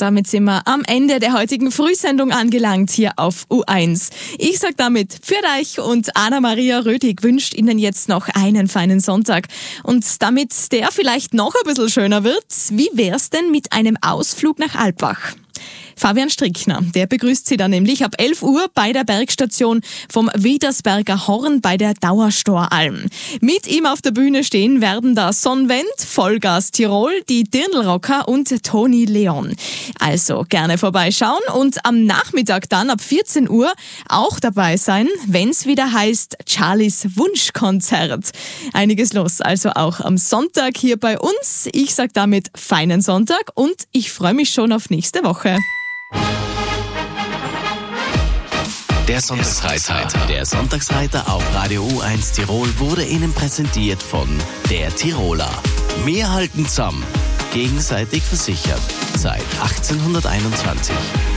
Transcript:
Und damit sind wir am Ende der heutigen Frühsendung angelangt hier auf U1. Ich sag damit für euch und Anna-Maria Rödig wünscht Ihnen jetzt noch einen feinen Sonntag. Und damit der vielleicht noch ein bisschen schöner wird, wie wär's denn mit einem Ausflug nach Alpbach? Fabian Strickner, der begrüßt Sie dann nämlich ab 11 Uhr bei der Bergstation vom Wiedersberger Horn bei der Dauerstoralm. Mit ihm auf der Bühne stehen werden da Sonnenwend, Vollgas Tirol, die Dirndlrocker und Toni Leon. Also gerne vorbeischauen und am Nachmittag dann ab 14 Uhr auch dabei sein, wenn's wieder heißt Charlies Wunschkonzert. Einiges los, also auch am Sonntag hier bei uns. Ich sag damit feinen Sonntag und ich freue mich schon auf nächste Woche. Der Sonntagsreiter auf Radio U1 Tirol wurde Ihnen präsentiert von der Tiroler. Wir halten zusammen, gegenseitig versichert, seit 1821.